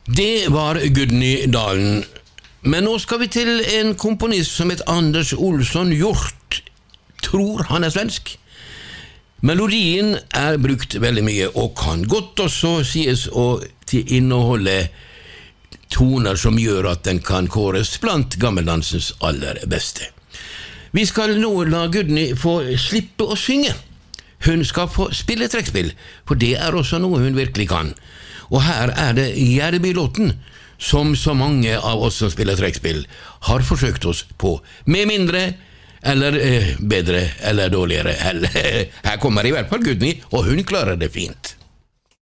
Det var Gudny Dalen. Men nå skal vi til en komponist som heter Anders Olsson Hjort. Tror han er svensk. Melodien er brukt veldig mye, og kan godt også sies å inneholde toner som gjør at den kan kåres blant gammeldansens aller beste. Vi skal nå la Gudny få slippe å synge. Hun skal få spille trekkspill, for det er også noe hun virkelig kan. Og her er det Jerby-låten, som så mange av oss som spiller trekkspill har forsøkt oss på, med mindre eller bedre eller dårligere. Her kommer i hvert fall Gudny, og hun klarer det fint.